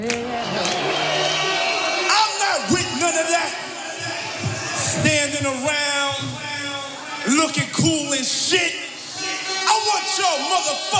I'm not with none of that. Standing around, looking cool and shit. I want your motherfucking